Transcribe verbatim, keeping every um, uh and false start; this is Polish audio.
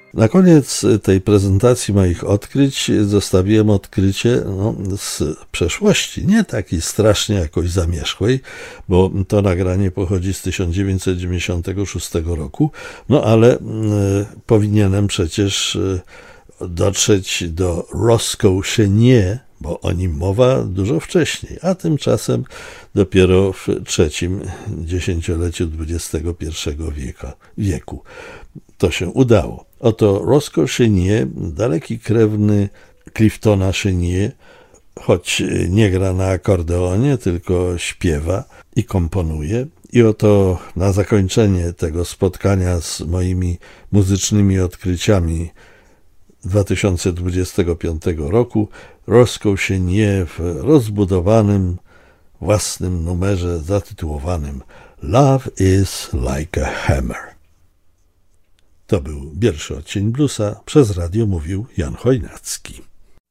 Na koniec tej prezentacji moich odkryć zostawiłem odkrycie no, z przeszłości, nie takiej strasznie jakoś zamierzchłej, bo to nagranie pochodzi z tysiąc dziewięćset dziewięćdziesiątego szóstego roku, no ale y, powinienem przecież y, dotrzeć do Roscoe Chenier, bo o nim mowa dużo wcześniej, a tymczasem dopiero w trzecim dziesięcioleciu dwudziestego pierwszego wieka, wieku. To się udało. Oto Roscoe Chenier, daleki krewny Cliftona Chenier, choć nie gra na akordeonie, tylko śpiewa i komponuje. I oto na zakończenie tego spotkania z moimi muzycznymi odkryciami dwa tysiące dwudziestego piątego roku Roscoe Chenier w rozbudowanym własnym numerze zatytułowanym Love is like a hammer. To był pierwszy odcień bluesa, przez radio mówił Jan Chojnacki.